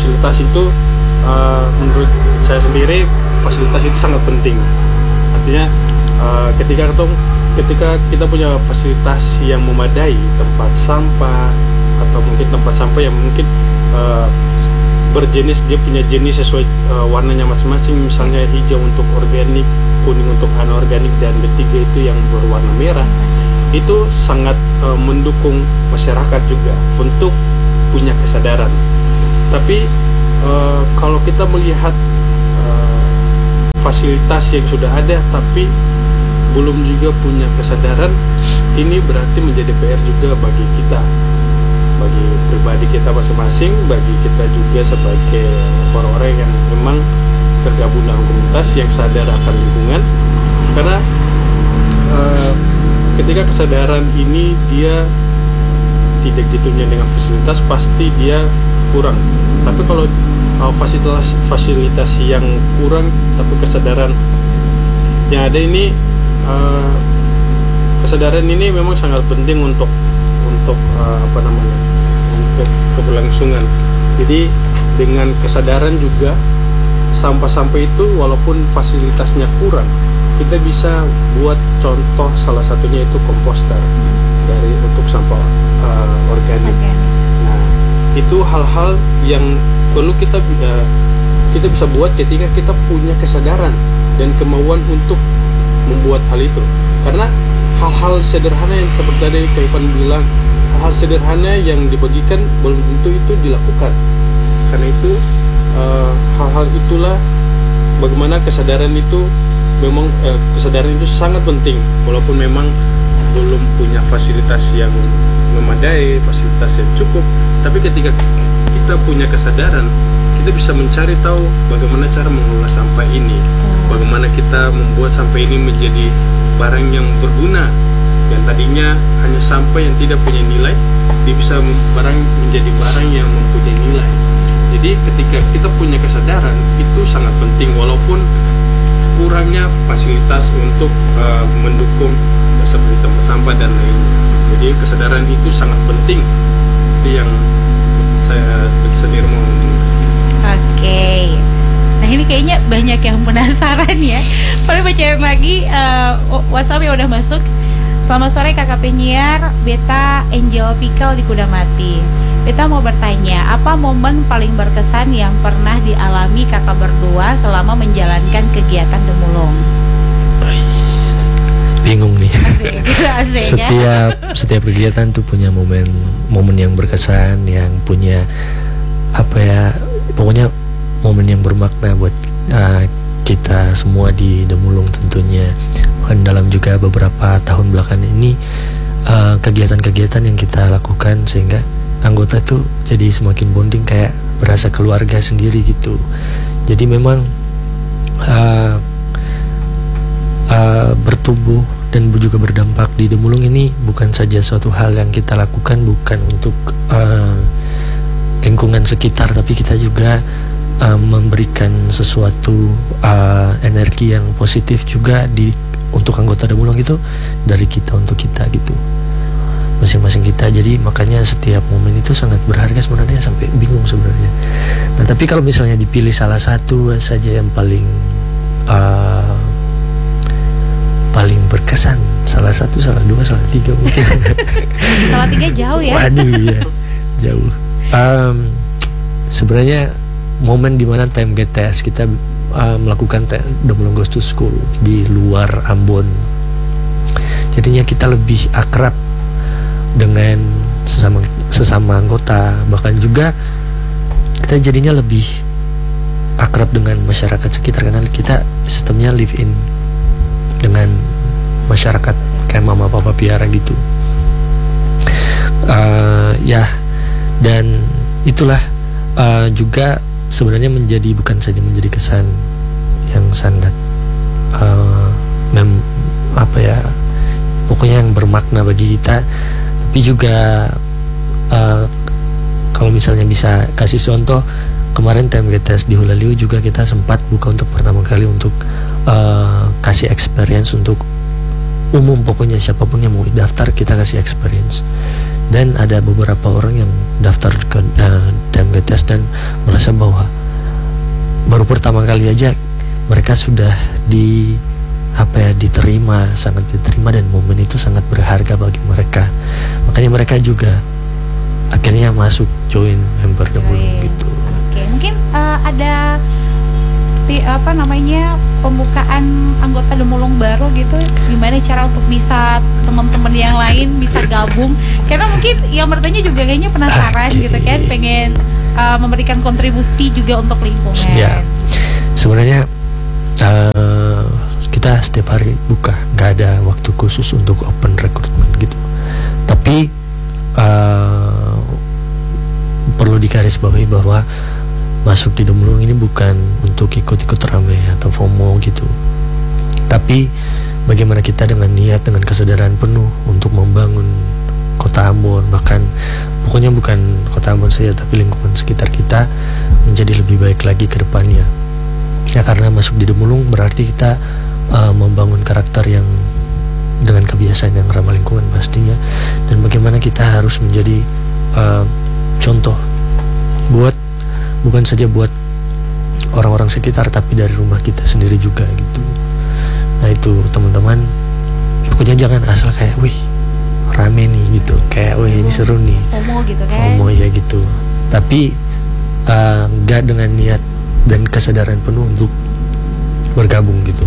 fasilitas itu menurut saya sendiri fasilitas itu sangat penting. Artinya ketika kita punya fasilitas yang memadai, tempat sampah atau mungkin tempat sampah yang mungkin berjenis, dia punya jenis sesuai warnanya masing-masing, misalnya hijau untuk organik, kuning untuk anorganik, dan ketiga itu yang berwarna merah, itu sangat mendukung masyarakat juga untuk punya kesadaran. Tapi kalau kita melihat fasilitas yang sudah ada tapi belum juga punya kesadaran, ini berarti menjadi PR juga bagi kita, bagi pribadi kita masing-masing, bagi kita juga sebagai orang-orang yang memang tergabung dalam komunitas yang sadar akan lingkungan. Karena ketika kesadaran ini dia tidak ditunjang dengan fasilitas, pasti dia kurang. Tapi kalau fasilitas yang kurang tapi kesadaran yang ada ini, kesadaran ini memang sangat penting untuk untuk keberlangsungan. Jadi dengan kesadaran juga sampah-sampah itu walaupun fasilitasnya kurang, kita bisa buat contoh, salah satunya itu komposter untuk sampah organik. Nah, itu hal-hal yang perlu kita bisa buat ketika kita punya kesadaran dan kemauan untuk membuat hal itu. Karena hal-hal sederhana yang seperti tadi Kak Ivan bilang, hal sederhana yang dibagikan belum tentu itu dilakukan. Karena itu hal-hal itulah bagaimana kesadaran itu memang kesadaran itu sangat penting, walaupun memang belum punya fasilitas yang memadai, fasilitas yang cukup. Tapi ketika kita punya kesadaran, kita bisa mencari tahu bagaimana cara mengelola sampah ini, bagaimana kita membuat sampah ini menjadi barang yang berguna. Yang tadinya hanya sampah yang tidak punya nilai, dia bisa menjadi barang yang mempunyai nilai. Jadi ketika kita punya kesadaran itu sangat penting, walaupun kurangnya fasilitas untuk mendukung seperti tempat sampah dan lainnya. Jadi kesadaran itu sangat penting. Itu yang saya sendiri mau ngomong. Oke. Nah ini kayaknya banyak yang penasaran ya. Paling bacain lagi WhatsApp yang udah masuk. Selamat sore kakak penyiar, Beta Angel Pickle di Kudamati. Beta mau bertanya, apa momen paling berkesan yang pernah dialami kakak berdua selama menjalankan kegiatan Demulung? Bingung nih. Setiap kegiatan tuh punya momen yang berkesan, yang punya pokoknya momen yang bermakna buat kita semua di Demulung tentunya. Dan dalam juga beberapa tahun belakangan ini kegiatan-kegiatan yang kita lakukan sehingga anggota tuh jadi semakin bonding, kayak berasa keluarga sendiri gitu. Jadi memang bertumbuh dan juga berdampak di Demulung ini bukan saja suatu hal yang kita lakukan bukan untuk lingkungan sekitar, tapi kita juga memberikan sesuatu energi yang positif juga untuk anggota Demulung itu, dari kita untuk kita gitu, masing-masing kita. Jadi makanya setiap momen itu sangat berharga sebenarnya, sampai bingung sebenarnya. Nah tapi kalau misalnya dipilih salah satu saja yang paling berkesan, salah satu, salah dua, salah tiga mungkin. Salah tiga jauh ya. Waduh ya, jauh. Sebenarnya momen dimana time GTS kita melakukan Demulung Goes to School di luar Ambon, jadinya kita lebih akrab dengan sesama anggota, bahkan juga kita jadinya lebih akrab dengan masyarakat sekitar karena kita sistemnya live in dengan masyarakat kayak mama papa piara gitu. Dan itulah juga sebenarnya bukan saja menjadi kesan yang sangat pokoknya yang bermakna bagi kita, tapi juga kalau misalnya bisa kasih contoh, kemarin TMGTS di Hulaliu juga kita sempat buka untuk pertama kali untuk kasih experience untuk umum, pokoknya siapapun yang mau daftar kita kasih experience. Dan ada beberapa orang yang daftar ke TMGTS dan merasa bahwa baru pertama kali aja mereka sudah diterima, sangat diterima, dan momen itu sangat berharga bagi mereka. Makanya mereka juga akhirnya masuk join member Demulung gitu. Oke, mungkin ada pembukaan anggota Demulung baru gitu, gimana cara untuk bisa teman-teman yang lain bisa gabung, karena mungkin yang bertanya juga kayaknya penasaran gitu kan, pengen memberikan kontribusi juga untuk lingkungan. Ya, sebenarnya kita setiap hari buka, nggak ada waktu khusus untuk open recruitment gitu. Tapi perlu digarisbawahi bahwa masuk di Demulung ini bukan untuk ikut-ikut rame atau FOMO gitu, tapi bagaimana kita dengan niat, dengan kesadaran penuh untuk membangun kota Ambon, bahkan pokoknya bukan kota Ambon saja tapi lingkungan sekitar kita menjadi lebih baik lagi ke depannya. Ya, karena masuk di Demulung berarti kita membangun karakter yang dengan kebiasaan yang ramah lingkungan pastinya, dan bagaimana kita harus menjadi contoh bukan saja buat orang-orang sekitar tapi dari rumah kita sendiri juga gitu. Nah itu teman-teman, pokoknya jangan asal kayak wih rame nih gitu, kayak wih ini seru nih, FOMO gitu kan, FOMO ya gitu, tapi nggak dengan niat dan kesadaran penuh untuk bergabung gitu.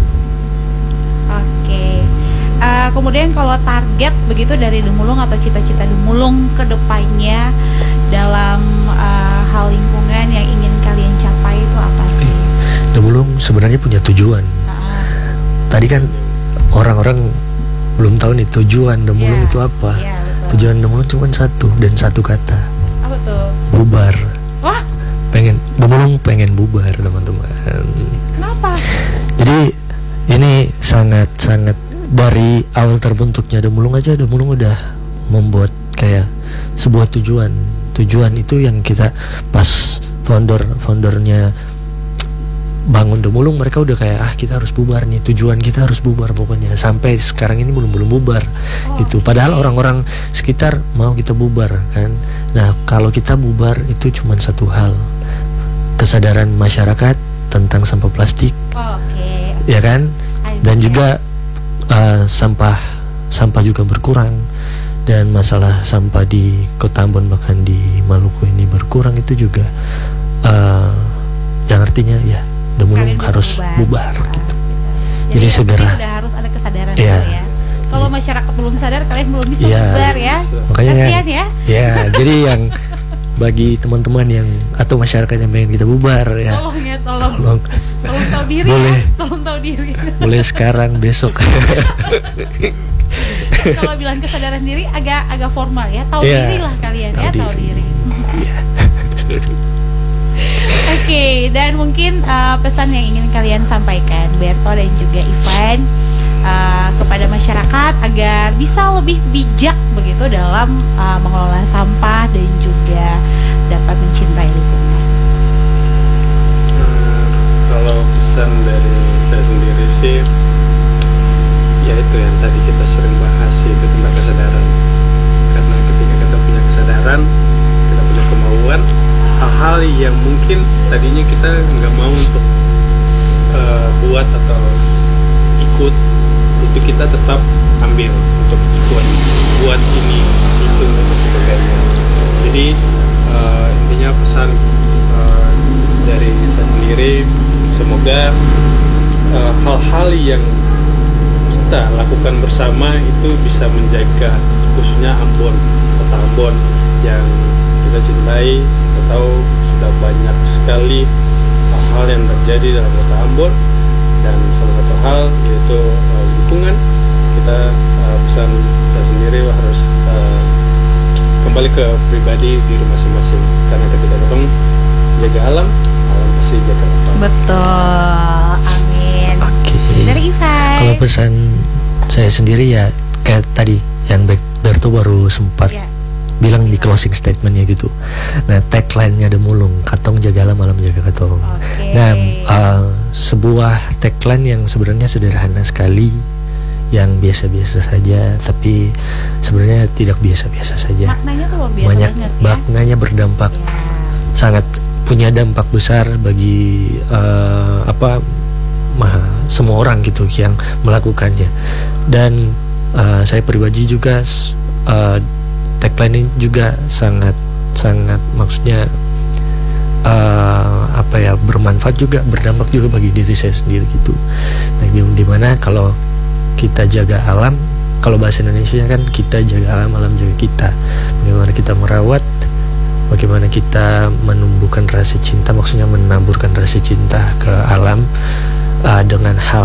Oke. Kemudian kalau target begitu dari Demulung atau cita-cita Demulung ke depannya dalam hal lingkungan yang ingin kalian capai itu apa sih? Demulung sebenarnya punya tujuan. Tadi kan orang-orang belum tahu nih tujuan Demulung itu apa. Betul. Tujuan Demulung cuma satu dan satu kata. Apa tuh? Bubar. Wah, Demulung pengen bubar, teman-teman. kenapa? Jadi ini sangat-sangat dari awal terbentuknya Demulung aja, Demulung udah membuat kayak sebuah tujuan itu yang kita pas foundernya bangun Demulung, mereka udah kayak kita harus bubar nih, tujuan kita harus bubar pokoknya. Sampai sekarang ini belum bubar gitu. Padahal orang-orang sekitar mau kita bubar kan. Nah kalau kita bubar itu cuma satu hal, kesadaran masyarakat tentang sampah plastik, ya kan, dan juga sampah juga berkurang, dan masalah sampah di Kota Ambon bahkan di Maluku ini berkurang, itu juga yang artinya ya Demulung harus bubar gitu. Jadi segera udah harus ada kesadaran ya. dulu ya. Kalau masyarakat belum sadar, kalian belum bisa bubar ya. Makanya kasihan ya. Ya, jadi yang bagi teman-teman yang atau masyarakat yang pengen kita bubar ya. Tolong tahu diri boleh, ya. Tolong tahu diri. Boleh sekarang, besok. Kalau bilang kesadaran diri agak formal ya. Tahu diri lah kalian ya, tahu diri. Oke, dan mungkin pesan yang ingin kalian sampaikan Berto dan juga Ivan kepada masyarakat agar bisa lebih bijak begitu dalam mengelola sampah dan juga dapat mencintai lingkungan. Kalau pesan dari saya sendiri sih, ya itu yang tadi kita sering bahas itu tentang kesadaran. Karena ketika kita punya kesadaran, kita punya kemauan, hal-hal yang mungkin tadinya kita nggak mau untuk buat atau ikut, itu kita tetap ambil untuk buat ini itu dan sebagainya. Jadi intinya pesan dari saya sendiri, semoga hal-hal yang kita lakukan bersama itu bisa menjaga khususnya Ambon, kota Ambon yang kita cintai. Kita tahu sudah banyak sekali hal-hal yang terjadi dalam kota Ambon, dan salah satu hal yaitu lingkungan. Kita pesan kita sendiri harus kembali ke pribadi diri masing-masing, karena ketika orang jaga alam pasti jaga kita. Betul, amin. Oke. Dari Ivan. Kalau pesan saya sendiri ya kayak tadi yang Berto baru sempat bilang di closing statementnya gitu. Nah tagline-nya Demulung, katong jaga alam, alam jaga katong. Nah sebuah tagline yang sebenarnya sederhana sekali, yang biasa-biasa saja, tapi sebenarnya tidak biasa-biasa saja. Maknanya tuh luar biasa Banyak banget ya. maknanya berdampak, Ya. sangat punya dampak besar bagi semua orang gitu yang melakukannya. Dan saya pribadi juga tagline ini juga sangat maksudnya bermanfaat juga, berdampak juga bagi diri saya sendiri gitu. Nah, dimana kalau kita jaga alam, kalau bahasa Indonesia kan kita jaga alam, alam jaga kita. Bagaimana kita merawat, bagaimana kita menumbuhkan rasa cinta, maksudnya menaburkan rasa cinta ke alam dengan hal